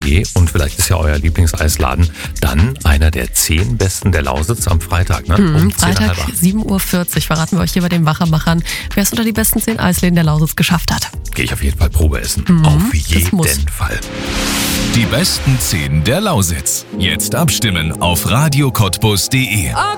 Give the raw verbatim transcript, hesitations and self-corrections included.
Idee und vielleicht ist ja euer Lieblingseisladen dann einer der zehn besten der Lausitz am Freitag, ne? Mhm, Um Freitag sieben Uhr vierzig verraten wir euch hier bei den Wachermachern, wer es unter die besten zehn Eisläden der Lausitz geschafft hat. Gehe ich auf jeden Fall Probe essen. Mhm, auf das jeden muss. Fall. Die besten zehn der Lausitz. Jetzt abstimmen auf radio cottbus punkt de.